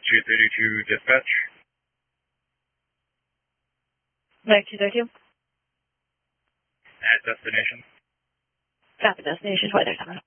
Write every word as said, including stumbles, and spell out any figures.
two thirty-two dispatch. Mike two thirty-two. At destination. Copy destination, twenty thirty-seven.